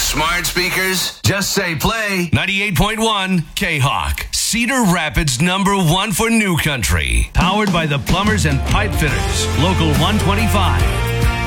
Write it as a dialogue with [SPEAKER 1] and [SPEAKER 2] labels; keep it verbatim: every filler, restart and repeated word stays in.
[SPEAKER 1] smart speakers? Just say play.
[SPEAKER 2] ninety-eight point one K-Hawk. Cedar Rapids number one for New Country. Powered by the Plumbers and Pipe Fitters. Local one twenty-five.